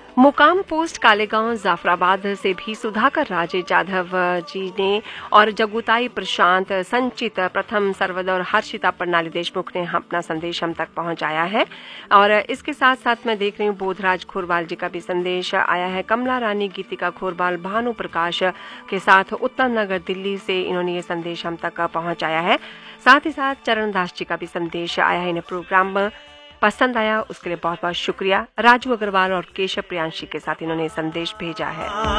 मुकाम पोस्ट कालेगांव जाफराबाद से भी सुधाकर राजे जाधव जी ने और जगुताई प्रशांत संचित प्रथम सर्वद और हर्षिता प्रणाली देशमुख ने अपना संदेश हम तक पहुंचाया है। और इसके साथ साथ मैं देख रही हूँ बोधराज खोरवाल जी का भी संदेश आया है। कमला रानी गीतिका खोरवाल भानु प्रकाश के साथ उत्तम नगर दिल्ली से इन्होंने ये संदेश हम तक पहुंचाया है। साथ ही साथ चरणदास जी का भी संदेश आया है। इन्हें प्रोग्राम पसंद आया उसके लिए बहुत बहुत शुक्रिया। राजू अग्रवाल और केशव प्रियांशी के साथ इन्होंने संदेश भेजा है।